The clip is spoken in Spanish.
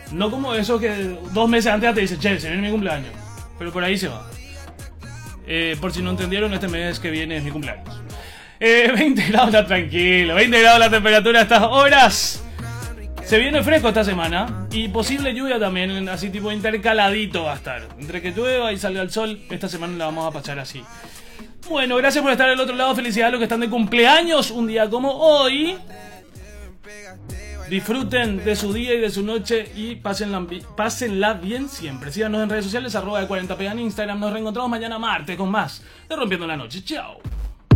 No como eso que 2 meses antes te dice, che, se viene mi cumpleaños. Pero por ahí se va. Por si no entendieron, este mes que viene es mi cumpleaños. 20 grados está tranquilo. 20 grados la temperatura a estas horas. Se viene fresco esta semana. Y posible lluvia también. Así tipo intercaladito va a estar. Entre que llueva y salga el sol, esta semana la vamos a pasar así. Bueno, gracias por estar del otro lado. Felicidades a los que están de cumpleaños un día como hoy. Disfruten de su día y de su noche y pásenla bien siempre. Síganos en redes sociales, @de40p en Instagram. Nos reencontramos mañana martes con más de Rompiendo la Noche. Chao.